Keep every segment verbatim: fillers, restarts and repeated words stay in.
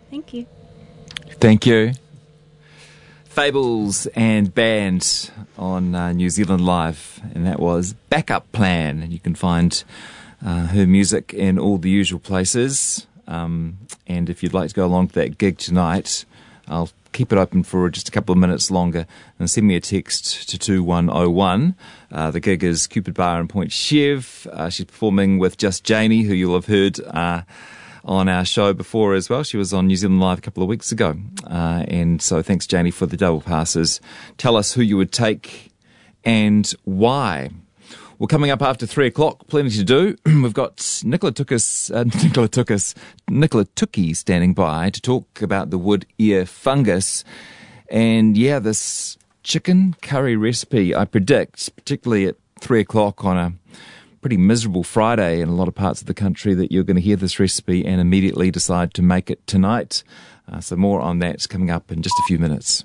Thank you. Thank you. Fables and Band on uh, New Zealand Live, and that was Backup Plan. And you can find uh, her music in all the usual places. Um, and if you'd like to go along to that gig tonight, I'll keep it open for just a couple of minutes longer and send me a text to two one oh one. Uh, the gig is Cupid Bar in Point Chev. Uh, she's performing with Just Janie, who you'll have heard uh, on our show before as well. She was on New Zealand Live a couple of weeks ago. Uh, and so thanks, Janie, for the double passes. Tell us who you would take and why. Well, coming up after three o'clock, plenty to do. We've got Nicola Tukis, uh, Nicola Tukis, Nicola Tuki standing by to talk about the wood ear fungus. And yeah, this chicken curry recipe, I predict, particularly at three o'clock on a pretty miserable Friday in a lot of parts of the country, that you're going to hear this recipe and immediately decide to make it tonight. Uh, so more on that coming up in just a few minutes.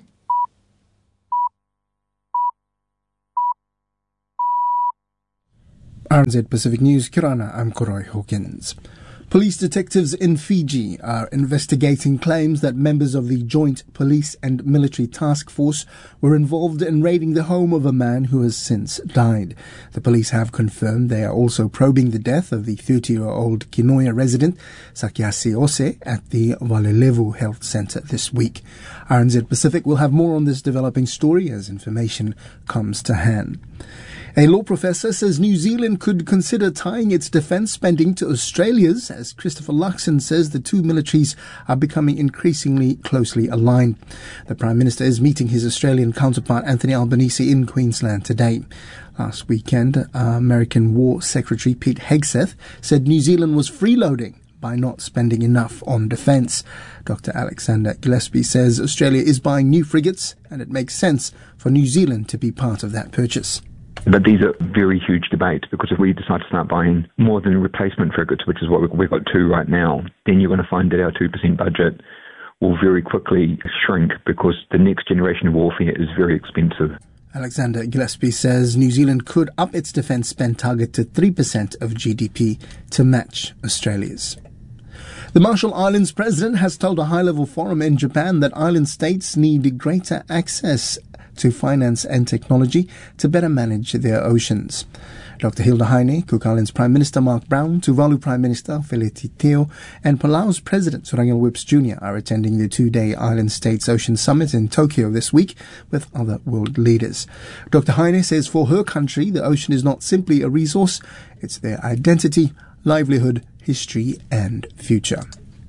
R N Z Pacific News, Kirana, I'm Koroi Hawkins. Police detectives in Fiji are investigating claims that members of the Joint Police and Military Task Force were involved in raiding the home of a man who has since died. The police have confirmed they are also probing the death of the thirty-year-old Kinoya resident, Sakiasi Ose, at the Valelevu Health Centre this week. R N Z Pacific will have more on this developing story as information comes to hand. A law professor says New Zealand could consider tying its defence spending to Australia's, as Christopher Luxon says the two militaries are becoming increasingly closely aligned. The Prime Minister is meeting his Australian counterpart Anthony Albanese in Queensland today. Last weekend, uh, American War Secretary Pete Hegseth said New Zealand was freeloading by not spending enough on defence. Doctor Alexander Gillespie says Australia is buying new frigates and it makes sense for New Zealand to be part of that purchase. But these are very huge debates, because if we decide to start buying more than replacement frigates, which is what we've got two right now, then you're going to find that our two percent budget will very quickly shrink, because the next generation of warfare is very expensive. Alexander Gillespie says New Zealand could up its defence spend target to three percent of G D P to match Australia's. The Marshall Islands president has told a high-level forum in Japan that island states need greater access to finance and technology to better manage their oceans. Doctor Hilda Heine, Cook Islands Prime Minister Mark Brown, Tuvalu Prime Minister Feleti Teo, and Palau's President Surangel Whips Junior are attending the two-day Island States Ocean Summit in Tokyo this week with other world leaders. Doctor Heine says for her country, the ocean is not simply a resource, it's their identity, livelihood, history, and future.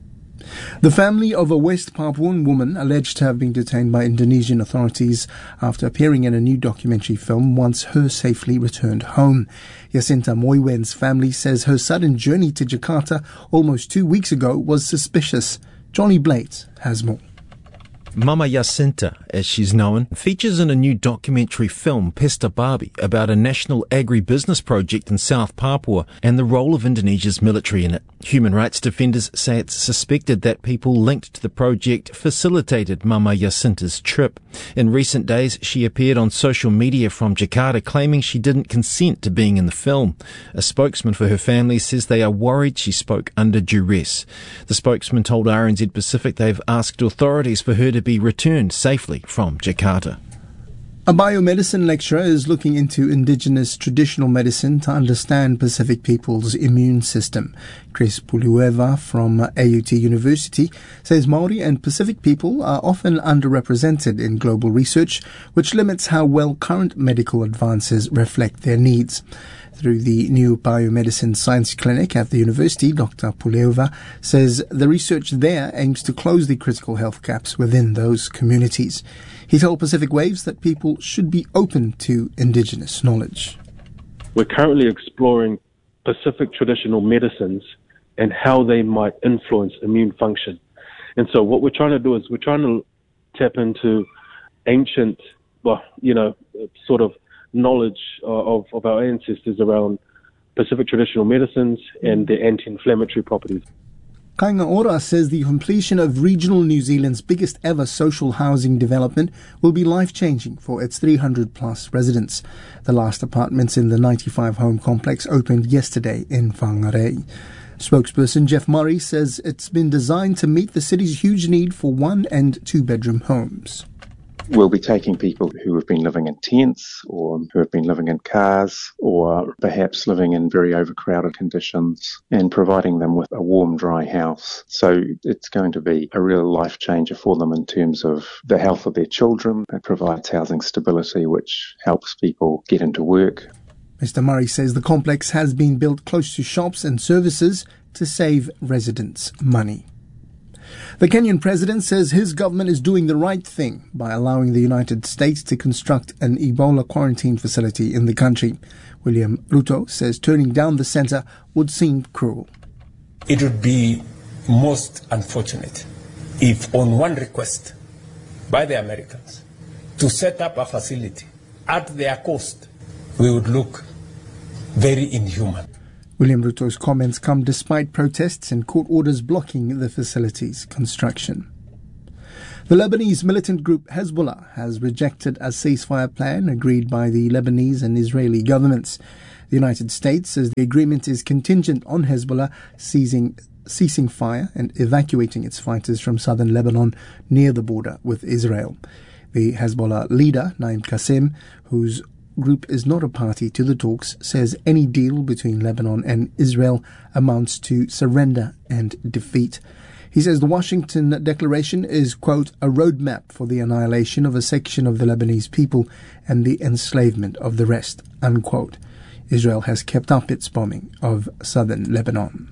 The family of a West Papuan woman alleged to have been detained by Indonesian authorities after appearing in a new documentary film wants her safely returned home. Jacinta Moiwen's family says her sudden journey to Jakarta almost two weeks ago was suspicious. Johnny Blate has more. Mama Jacinta, as she's known, features in a new documentary film, Pesta Babi, about a national agribusiness project in South Papua and the role of Indonesia's military in it. Human rights defenders say it's suspected that people linked to the project facilitated Mama Jacinta's trip. In recent days, she appeared on social media from Jakarta claiming she didn't consent to being in the film. A spokesman for her family says they are worried she spoke under duress. The spokesman told R N Z Pacific they've asked authorities for her to be returned safely from Jakarta. A biomedicine lecturer is looking into indigenous traditional medicine to understand Pacific people's immune system. Chris Puliueva from A U T University says Maori and Pacific people are often underrepresented in global research, which limits how well current medical advances reflect their needs. Through the new Biomedicine Science Clinic at the university, Doctor Puliueva says the research there aims to close the critical health gaps within those communities. He told Pacific Waves that people should be open to indigenous knowledge. We're currently exploring Pacific traditional medicines and how they might influence immune function. And so what we're trying to do is we're trying to tap into ancient, well, you know, sort of knowledge of, of our ancestors around Pacific traditional medicines and their anti-inflammatory properties. Kainga Ora says the completion of regional New Zealand's biggest ever social housing development will be life-changing for its three hundred plus residents. The last apartments in the ninety-five home complex opened yesterday in Whangarei. Spokesperson Jeff Murray says it's been designed to meet the city's huge need for one and two bedroom homes. We'll be taking people who have been living in tents or who have been living in cars or perhaps living in very overcrowded conditions and providing them with a warm, dry house. So it's going to be a real life changer for them in terms of the health of their children. It provides housing stability, which helps people get into work. Mister Murray says the complex has been built close to shops and services to save residents money. The Kenyan president says his government is doing the right thing by allowing the United States to construct an Ebola quarantine facility in the country. William Ruto says turning down the centre would seem cruel. It would be most unfortunate if on one request by the Americans to set up a facility at their cost, we would look very inhuman. William Ruto's comments come despite protests and court orders blocking the facility's construction. The Lebanese militant group Hezbollah has rejected a ceasefire plan agreed by the Lebanese and Israeli governments. The United States says the agreement is contingent on Hezbollah ceasing, ceasing fire and evacuating its fighters from southern Lebanon near the border with Israel. The Hezbollah leader, Naim Qassem, whose group is not a party to the talks, says any deal between Lebanon and Israel amounts to surrender and defeat. He says the Washington Declaration is, quote, a roadmap for the annihilation of a section of the Lebanese people and the enslavement of the rest, unquote. Israel has kept up its bombing of southern Lebanon.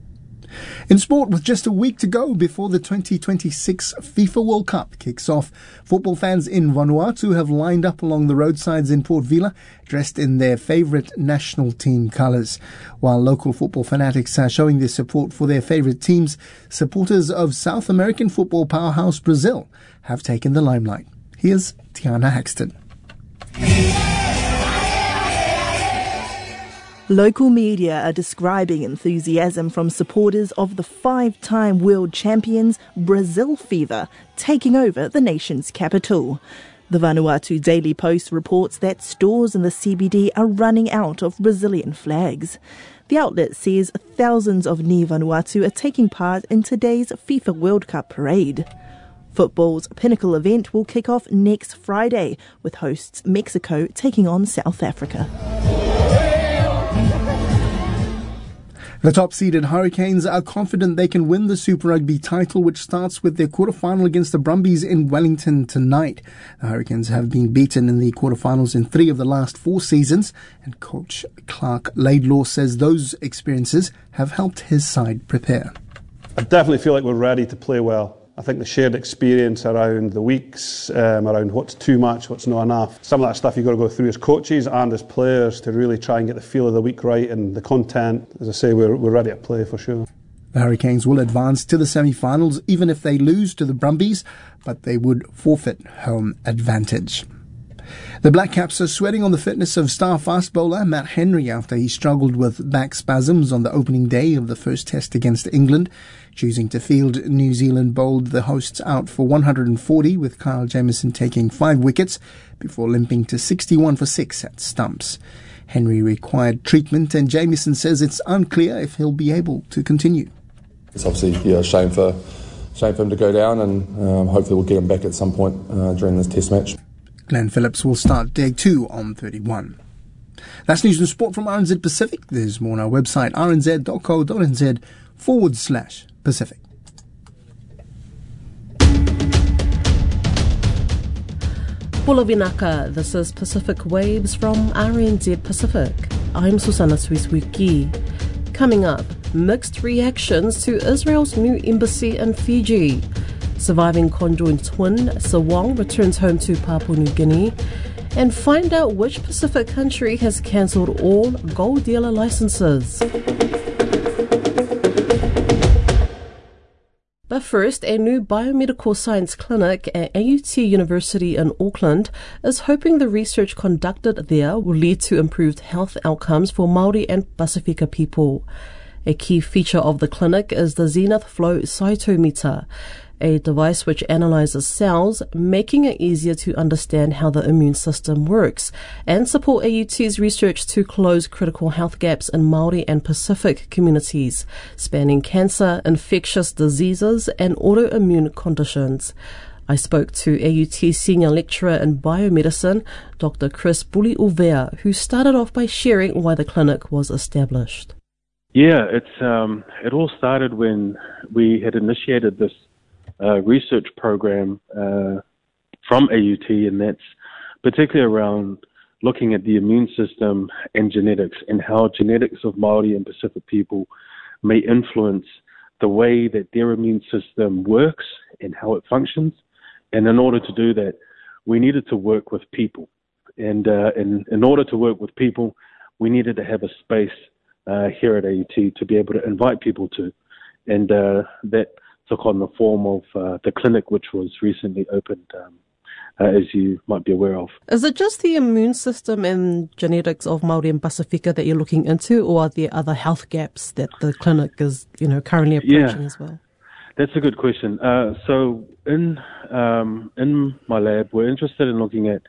In sport, with just a week to go before the twenty twenty-six FIFA World Cup kicks off, football fans in Vanuatu have lined up along the roadsides in Port Vila, dressed in their favourite national team colours. While local football fanatics are showing their support for their favourite teams, supporters of South American football powerhouse Brazil have taken the limelight. Here's Tiana Haxton. Local media are describing enthusiasm from supporters of the five-time world champions Brazil fever taking over the nation's capital. The Vanuatu Daily Post reports that stores in the C B D are running out of Brazilian flags. The outlet says thousands of Ni Vanuatu are taking part in today's FIFA World Cup parade. Football's pinnacle event will kick off next Friday, with hosts Mexico taking on South Africa. The top-seeded Hurricanes are confident they can win the Super Rugby title, which starts with their quarterfinal against the Brumbies in Wellington tonight. The Hurricanes have been beaten in the quarterfinals in three of the last four seasons, and coach Clark Laidlaw says those experiences have helped his side prepare. I definitely feel like we're ready to play well. I think the shared experience around the weeks, um, around what's too much, what's not enough, some of that stuff you've got to go through as coaches and as players to really try and get the feel of the week right, and the content, as I say, we're, we're ready to play for sure. The Hurricanes will advance to the semi-finals even if they lose to the Brumbies, but they would forfeit home advantage. The Black Caps are sweating on the fitness of star fast bowler Matt Henry after he struggled with back spasms on the opening day of the first test against England. Choosing to field, New Zealand bowled the hosts out for one hundred forty, with Kyle Jamieson taking five wickets before limping to sixty-one for six at stumps. Henry required treatment, and Jamieson says it's unclear if he'll be able to continue. It's obviously yeah, a shame for, shame for him to go down, and um, hopefully we'll get him back at some point uh, during this test match. Glenn Phillips will start day two on thirty-one. That's news and sport from R N Z Pacific. There's more on our website, r n z dot co dot n z forward slash Pacific. Bula vinaka, this is Pacific Waves from R N Z Pacific. I'm Susanna Swiswiki. Coming up, mixed reactions to Israel's new embassy in Fiji. Surviving conjoined twin Sawang returns home to Papua New Guinea. And find out which Pacific country has cancelled all gold dealer licenses. But first, a new biomedical science clinic at A U T University in Auckland is hoping the research conducted there will lead to improved health outcomes for Māori and Pasifika people. A key feature of the clinic is the Zenith Flow Cytometer, a device which analyzes cells, making it easier to understand how the immune system works, and support A U T's research to close critical health gaps in Māori and Pacific communities, spanning cancer, infectious diseases, and autoimmune conditions. I spoke to A U T Senior Lecturer in Biomedicine, Doctor Chris Buli-Uvea, who started off by sharing why the clinic was established. Yeah, it's um, it all started when we had initiated this uh, research program uh, from A U T, and that's particularly around looking at the immune system and genetics, and how genetics of Māori and Pacific people may influence the way that their immune system works and how it functions. And in order to do that, we needed to work with people. And uh, in, in order to work with people, we needed to have a space uh, here at A U T to be able to invite people to. And uh, that took on the form of uh, the clinic, which was recently opened, um, uh, as you might be aware of. Is it just the immune system and genetics of Māori and Pasifika that you're looking into, or are there other health gaps that the clinic is, you know, currently approaching yeah. as well? That's a good question. Uh, so in um, in my lab, we're interested in looking at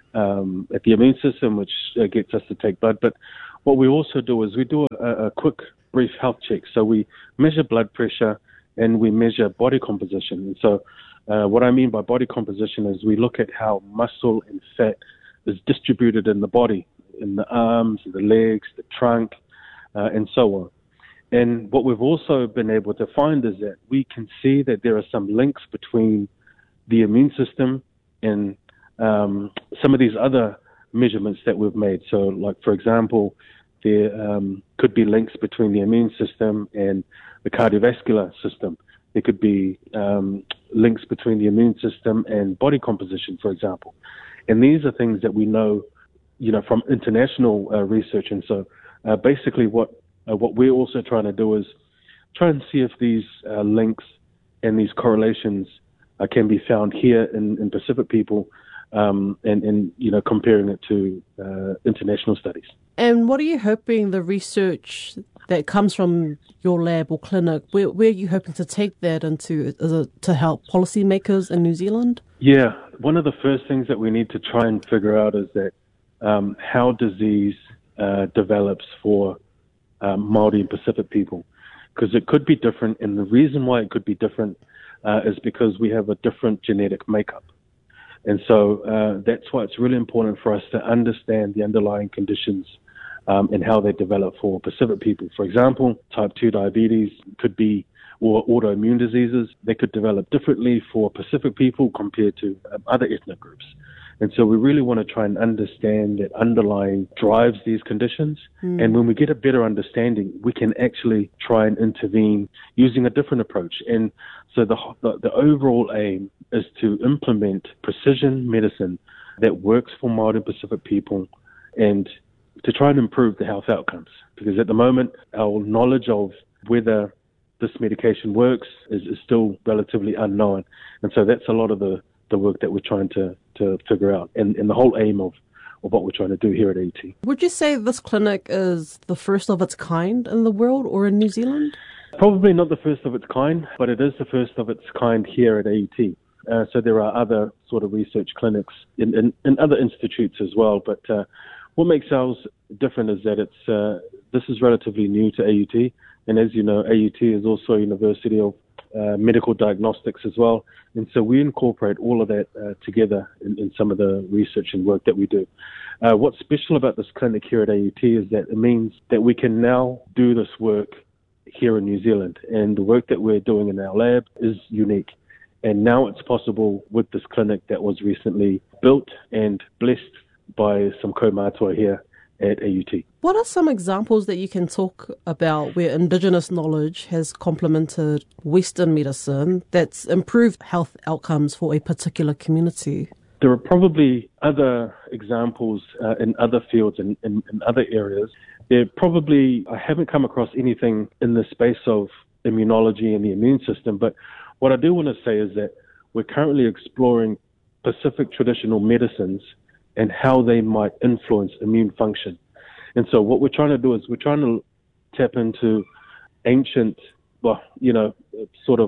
um, at the immune system, which uh, gets us to take blood. But what we also do is we do a, a quick, brief health check. So we measure blood pressure and we measure body composition. And so uh, what I mean by body composition is we look at how muscle and fat is distributed in the body, in the arms, the legs, the trunk, uh, and so on. And what we've also been able to find is that we can see that there are some links between the immune system and um, some of these other measurements that we've made. So, like, for example, there um, could be links between the immune system and the cardiovascular system. There could be um, links between the immune system and body composition, for example. And these are things that we know, you know, from international uh, research. And so uh, basically what Uh, what we're also trying to do is try and see if these uh, links and these correlations uh, can be found here in, in Pacific people, um, and, and you know, comparing it to uh, international studies. And what are you hoping the research that comes from your lab or clinic, where, where are you hoping to take that into? Is it to help policymakers in New Zealand? Yeah, one of the first things that we need to try and figure out is that um, how disease uh, develops for Um, Māori and Pacific people, because it could be different, and the reason why it could be different uh, is because we have a different genetic makeup. And so uh, that's why it's really important for us to understand the underlying conditions um, and how they develop for Pacific people. For example, type two diabetes could be, or autoimmune diseases, they could develop differently for Pacific people compared to um, other ethnic groups. And so we really want to try and understand that underlying drives these conditions. Mm. And when we get a better understanding, we can actually try and intervene using a different approach. And so the, the, the overall aim is to implement precision medicine that works for Māori and Pacific people and to try and improve the health outcomes. Because at the moment, our knowledge of whether this medication works is, is still relatively unknown. And so that's a lot of the the work that we're trying to, to figure out, and, and the whole aim of, of what we're trying to do here at A U T. Would you say this clinic is the first of its kind in the world or in New Zealand? Probably not the first of its kind, but it is the first of its kind here at A U T. Uh, so there are other sort of research clinics in, in, in other institutes as well. But uh, what makes ours different is that it's uh, this is relatively new to A U T. And as you know, A U T is also a university of Uh, medical diagnostics as well. And so we incorporate all of that uh, together in, in some of the research and work that we do. Uh, what's special about this clinic here at A U T is that it means that we can now do this work here in New Zealand. And the work that we're doing in our lab is unique. And now it's possible with this clinic that was recently built and blessed by some kaumātua here at A U T. What are some examples that you can talk about where Indigenous knowledge has complemented Western medicine that's improved health outcomes for a particular community? There are probably other examples uh, in other fields and in, in other areas. There probably, I haven't come across anything in the space of immunology and the immune system, but what I do want to say is that we're currently exploring Pacific traditional medicines and how they might influence immune function. And so what we're trying to do is we're trying to tap into ancient, well, you know, sort of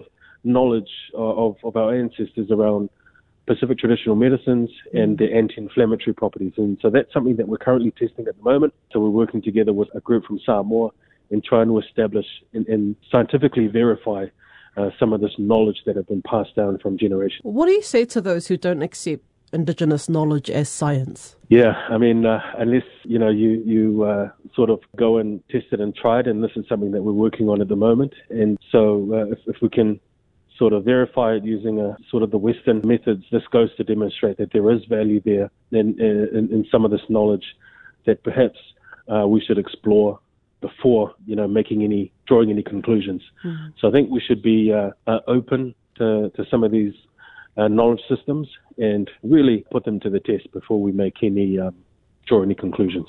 knowledge of, of our ancestors around Pacific traditional medicines and their anti-inflammatory properties. And so that's something that we're currently testing at the moment. So we're working together with a group from Samoa and trying to establish and, and scientifically verify uh, some of this knowledge that have been passed down from generations. What do you say to those who don't accept Indigenous knowledge as science? Yeah, I mean, uh, unless, you know, you, you uh, sort of go and test it and try it, and this is something that we're working on at the moment. And so uh, if, if we can sort of verify it using a sort of the Western methods, this goes to demonstrate that there is value there in, in, in some of this knowledge that perhaps uh, we should explore before, you know, making any, drawing any conclusions. Mm-hmm. So I think we should be uh, uh, open to, to some of these uh, knowledge systems and really put them to the test before we make any, um, draw any conclusions.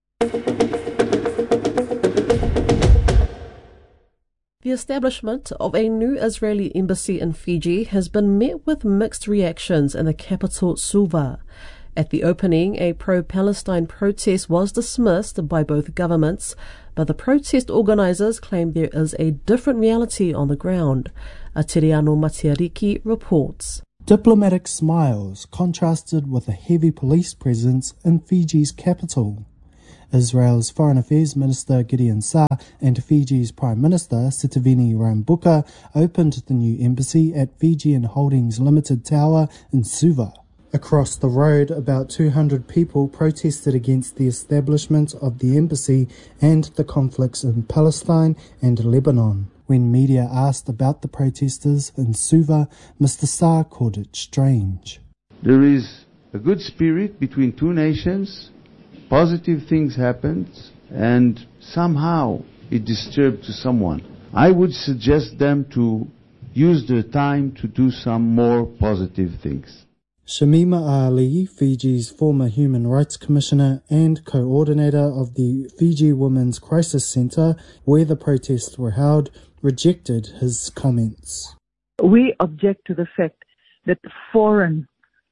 The establishment of a new Israeli embassy in Fiji has been met with mixed reactions in the capital, Suva. At the opening, a pro-Palestine protest was dismissed by both governments, but the protest organisers claim there is a different reality on the ground. Atiriano Matiariki reports. Diplomatic smiles contrasted with a heavy police presence in Fiji's capital. Israel's Foreign Affairs Minister Gideon Saar and Fiji's Prime Minister Sitiveni Rabuka opened the new embassy at Fijian Holdings Limited Tower in Suva. Across the road, about two hundred people protested against the establishment of the embassy and the conflicts in Palestine and Lebanon. When media asked about the protesters in Suva, Mister Saar called it strange. There is a good spirit between two nations. Positive things happened, and somehow it disturbed to someone. I would suggest them to use their time to do some more positive things. Shamima Ali, Fiji's former Human Rights Commissioner and coordinator of the Fiji Women's Crisis Centre, where the protests were held, rejected his comments. We object to the fact that foreign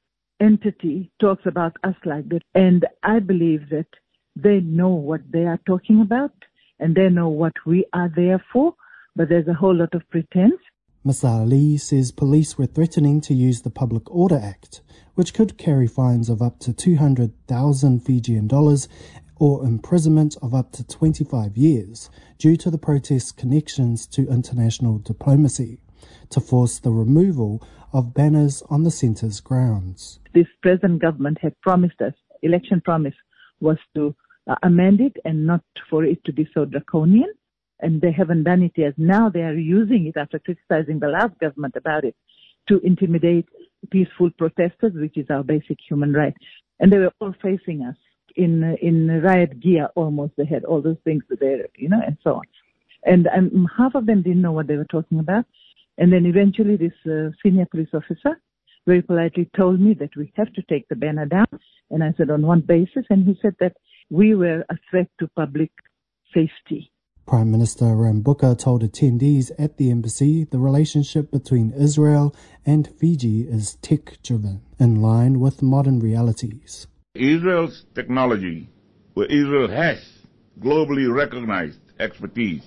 entity talks about us like that, and I believe that they know what they are talking about and they know what we are there for, but there's a whole lot of pretense. Miz Ali says police were threatening to use the Public Order Act, which could carry fines of up to two hundred thousand Fijian dollars or imprisonment of up to twenty-five years due to the protest's connections to international diplomacy, to force the removal of banners on the centre's grounds. This present government had promised us, election promise was to uh, amend it and not for it to be so draconian, and they haven't done it yet. Now they are using it after criticizing the last government about it to intimidate peaceful protesters, which is our basic human right. And they were all facing us in uh, in riot gear almost. They had all those things there, you know, and so on. And um, half of them didn't know what they were talking about. And then eventually this uh, senior police officer very politely told me that we have to take the banner down. And I said, on one basis? And he said that we were a threat to public safety. Prime Minister Rabuka told attendees at the embassy the relationship between Israel and Fiji is tech-driven, in line with modern realities. Israel's technology, where Israel has globally recognized expertise,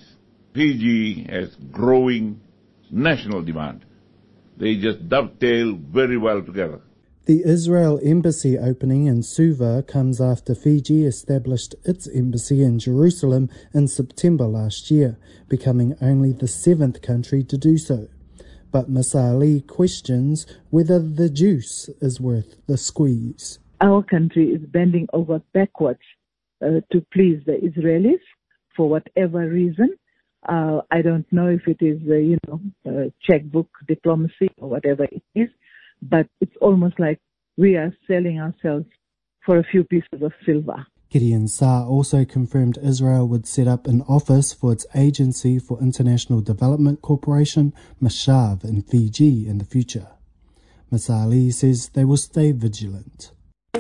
Fiji has growing national demand. They just dovetail very well together. The Israel embassy opening in Suva comes after Fiji established its embassy in Jerusalem in September last year, becoming only the seventh country to do so. But Miz Ali questions whether the juice is worth the squeeze. Our country is bending over backwards uh, to please the Israelis for whatever reason. Uh, I don't know if it is, uh, you know, uh, checkbook diplomacy or whatever it is, but it's almost like we are selling ourselves for a few pieces of silver. Gideon Saar also confirmed Israel would set up an office for its Agency for International Development Corporation, Mashav, in Fiji in the future. Miz Ali says they will stay vigilant.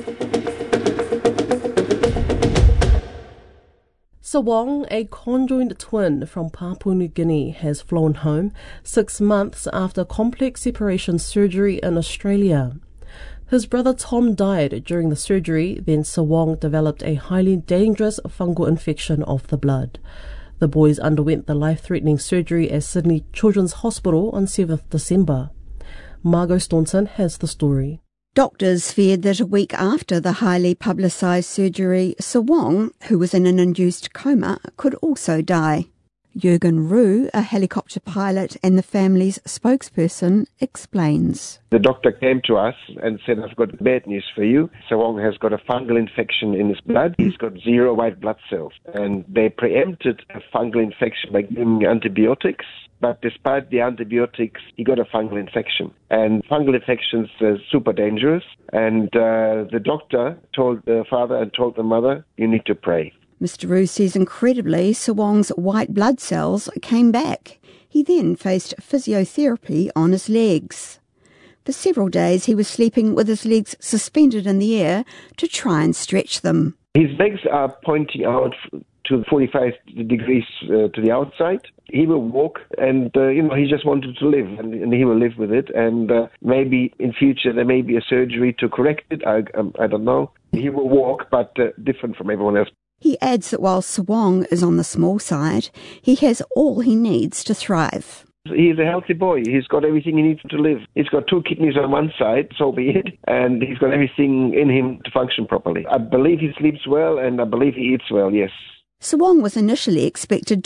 Sawong, a conjoined twin from Papua New Guinea, has flown home six months after complex separation surgery in Australia. His brother Tom died during the surgery, then Sawong developed a highly dangerous fungal infection of the blood. The boys underwent the life-threatening surgery at Sydney Children's Hospital on seventh December. Margot Staunton has the story. Doctors feared that a week after the highly publicised surgery, Sawong, who was in an induced coma, could also die. Jürgen Ruh, a helicopter pilot and the family's spokesperson, explains. The doctor came to us and said, I've got bad news for you. Sawong has got a fungal infection in his blood. He's got zero white blood cells. And they preempted a fungal infection by giving him antibiotics. But despite the antibiotics, he got a fungal infection. And fungal infections are super dangerous. And uh, the doctor told the father and told the mother, you need to pray. Mister Ruh says incredibly, Sawong's white blood cells came back. He then faced physiotherapy on his legs. For several days he was sleeping with his legs suspended in the air to try and stretch them. His legs are pointing out to forty-five degrees uh, to the outside. He will walk and, uh, you know, he just wanted to live and, and he will live with it. And uh, maybe in future there may be a surgery to correct it. I, um, I don't know. He will walk, but uh, different from everyone else. He adds that while Sawong is on the small side, he has all he needs to thrive. He's a healthy boy. He's got everything he needs to live. He's got two kidneys on one side, so be it, and he's got everything in him to function properly. I believe he sleeps well and I believe he eats well, yes. Sawong was initially expected